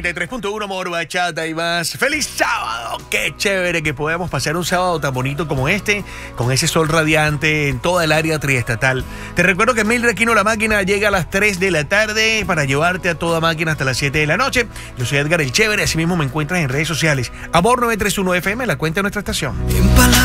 93.1 Amor, Bachata y más. ¡Feliz sábado! ¡Qué chévere que podamos pasar un sábado tan bonito como este, con ese sol radiante en toda el área triestatal! Te recuerdo que Mildred Aquino La Máquina llega a las 3 de la tarde para llevarte a toda máquina hasta las 7 de la noche. Yo soy Edgar el Chévere, así mismo me encuentras en redes sociales. Amor 931 FM, la cuenta de nuestra estación.